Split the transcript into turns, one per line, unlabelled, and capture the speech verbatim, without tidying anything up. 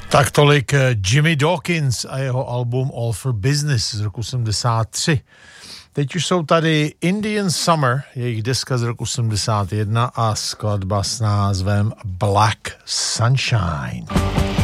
Tak tolik Jimmy Dawkins a jeho album All for Business z roku sedmdesát tři. Teď už jsou tady Indian Summer, jejich deska z roku sedmdesát jedna a skladba s názvem Black Sunshine.